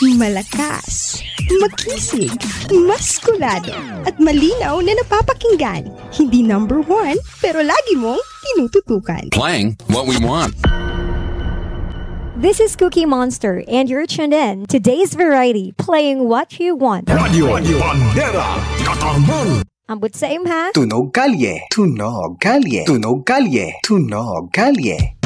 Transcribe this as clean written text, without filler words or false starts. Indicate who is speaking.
Speaker 1: Malakas, makisig, maskulado, at malinaw na napapakinggan. Hindi number one, pero lagi mong tinututukan.
Speaker 2: Playing what we want.
Speaker 3: This is Cookie Monster, and you're tuned in to Today's Variety, playing what you want.
Speaker 4: Radio Bandera Katarman.
Speaker 3: Ambot sa imha.
Speaker 5: Tunog kalye, tunog kalye, tunog kalye, tunog kalye.